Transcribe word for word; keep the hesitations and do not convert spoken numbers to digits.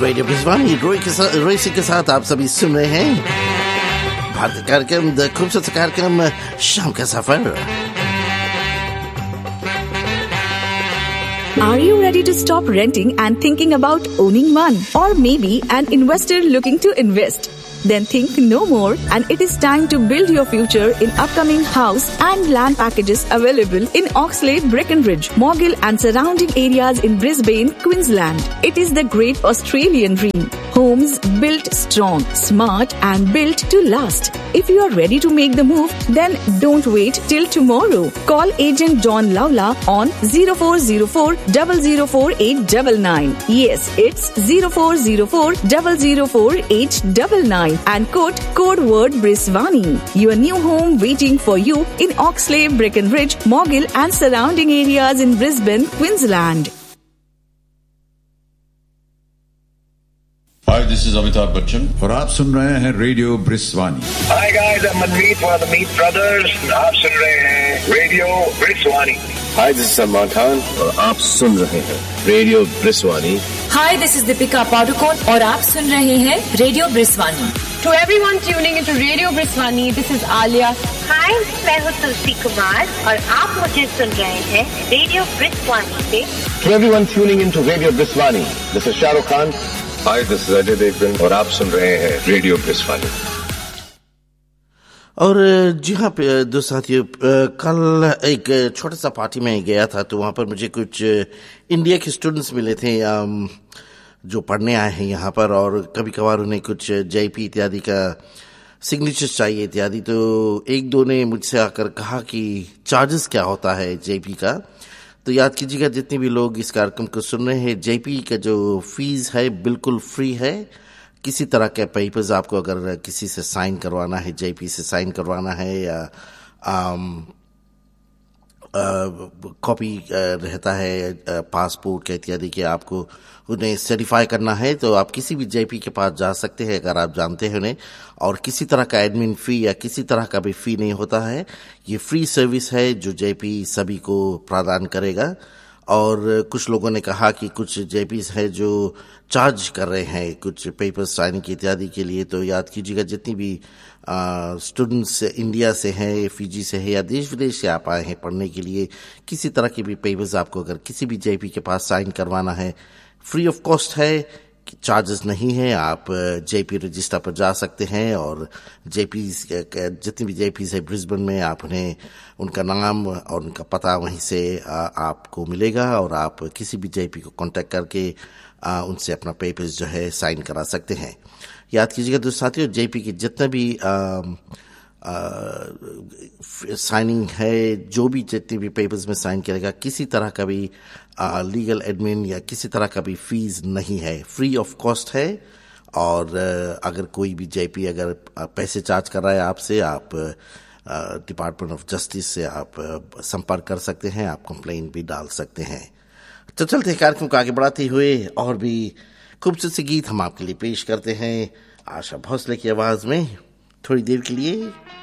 Radio भिजवानी रोई के साथ रोई के साथ आप सभी सुन रहे हैं भारतीय कार्यक्रम द खूबसूरत कार्यक्रम शाम का सफर। Are you ready to stop renting and thinking about owning one? Or maybe an investor looking to invest? Then think no more, and it is time to build your future in upcoming house and land packages available in Oxlade, Breckenridge, Morgill and surrounding areas in Brisbane, Queensland. It is the great Australian dream. Homes built strong, smart and built to last. If you are ready to make the move, then don't wait till tomorrow. Call agent John Lawla on zero four zero four, zero zero four eight nine nine. Yes, it's zero four zero four, zero zero four eight nine nine. And quote code word Brisbane. Your new home waiting for you in Oxlade, Breckenridge, Morgill and surrounding areas in Brisbane, Queensland. Hi, this is Amitabh Bachchan और आप सुन रहे हैं radio ब्रिस्वानी। Hi guys, I'm Manmeet for the Meet Brothers. आप सुन रहे हैं radio ब्रिस्वानी। Hi, this is Salman Khan और आप सुन रहे हैं radio ब्रिस्वानी। Hi, this is Deepika Padukone और आप सुन रहे हैं radio ब्रिस्वानी। To everyone tuning into Radio Brisbane, this is Alia. Hi, मैं हूँ तुलसी कुमार और आप मुझे सुन रहे हैं रेडियो ब्रिस्वानी पे। To everyone tuning into Radio Brisbane, this is Shah Rukh Khan. Hi, this is Ajay Devgan और आप सुन रहे हैं रेडियो ब्रिस्बेन। और जी हाँ दो साथियों, कल एक छोटा सा पार्टी में गया था तो वहाँ पर मुझे कुछ इंडिया के स्टूडेंट्स मिले थे जो पढ़ने आए हैं यहाँ पर, और कभी कभार उन्हें कुछ जेपी इत्यादि का सिग्नेचर्स चाहिए इत्यादि। तो एक दो ने मुझसे आकर कहा कि चार्जेस क्या होता है जेपी का। तो याद कीजिएगा जितने भी लोग इस कार्यक्रम को सुन रहे हैं, जेपी का जो फीस है बिल्कुल फ्री है। किसी तरह के पेपर्स आपको अगर किसी से साइन करवाना है, जेपी से साइन करवाना है या कॉपी रहता है पासपोर्ट का इत्यादि के, आपको उन्हें सर्टिफाई करना है तो आप किसी भी जेपी के पास जा सकते हैं अगर आप जानते हैं उन्हें। और किसी तरह का एडमिन फी या किसी तरह का भी फी नहीं होता है। ये फ्री सर्विस है जो जेपी सभी को प्रदान करेगा। और कुछ लोगों ने कहा कि कुछ जेपीस है जो चार्ज कर रहे हैं कुछ पेपर साइनिंग इत्यादि के लिए। तो याद कीजिएगा जितनी भी स्टूडेंट्स इंडिया से हैं, फिजी से है या देश विदेश से आप आए हैं पढ़ने के लिए, किसी तरह के भी पेपर्स आपको अगर किसी भी जेपी के पास साइन करवाना है, फ्री ऑफ कॉस्ट है, चार्जेस नहीं है। आप जेपी रजिस्टर पर जा सकते हैं और जेपी जितनी भी जेपीस है ब्रिस्बेन में, आप उन्हें उनका नाम और उनका पता वहीं से आ, आपको मिलेगा और आप किसी भी जेपी को कांटेक्ट करके आ, उनसे अपना पेपर्स जो है साइन करा सकते हैं। याद कीजिएगा दोस्तों साथियों, जेपी के जितना भी आ, साइनिंग है, जो भी जितने भी पेपर्स में साइन करेगा, किसी तरह का भी लीगल एडमिन या किसी तरह का भी फीस नहीं है, फ्री ऑफ कॉस्ट है। और आ, अगर कोई भी जेपी अगर पैसे चार्ज कर रहा है आपसे, आप डिपार्टमेंट ऑफ जस्टिस से आप संपर्क कर सकते हैं, आप कंप्लेन भी डाल सकते हैं। तो चलते हैं कार्यक्रम को आगे बढ़ाते हुए और भी खूबसूरत से गीत हम आपके लिए पेश करते हैं आशा भोसले की आवाज में थोड़ी देर के लिए।